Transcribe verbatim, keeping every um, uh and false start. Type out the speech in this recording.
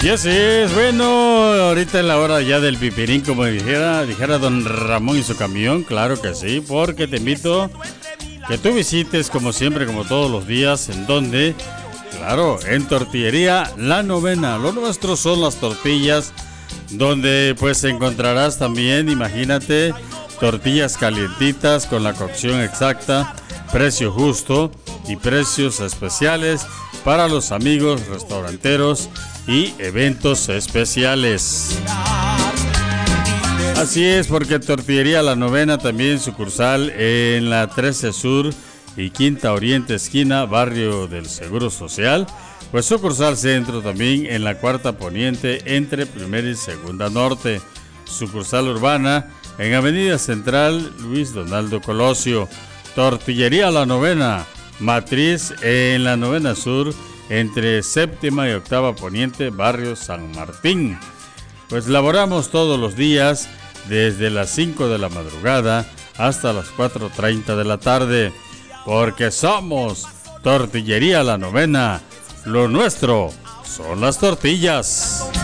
Y así es, bueno, ahorita es la hora ya del pipirín, como dijera, dijera don Ramón y su camión, claro que sí, porque te invito que tú visites como siempre, como todos los días, en donde, claro, en Tortillería La Novena. Lo nuestro son las tortillas, donde pues encontrarás también, imagínate, tortillas calientitas con la cocción exacta, precio justo y precios especiales para los amigos restauranteros y eventos especiales. Así es, porque Tortillería La Novena también sucursal en la trece Sur y Quinta Oriente esquina, barrio del Seguro Social, pues sucursal centro también en la Cuarta Poniente entre Primera y Segunda Norte, sucursal urbana en Avenida Central Luis Donaldo Colosio. Tortillería La Novena, matriz en la Novena Sur entre Séptima y Octava Poniente, barrio San Martín. Pues laboramos todos los días desde las cinco de la madrugada hasta las cuatro treinta de la tarde, porque somos Tortillería La Novena. Lo nuestro son las tortillas.